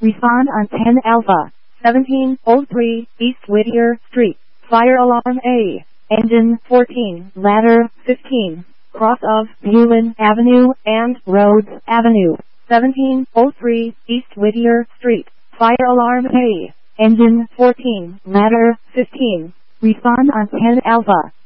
Respond on 10 Alpha. 1703 East Whittier Street. Fire alarm A. Engine 14. Ladder 15. Cross of Bulin Avenue and Rhodes Avenue. 1703 East Whittier Street. Fire alarm A. Engine 14. Ladder 15. Respond on 10 Alpha.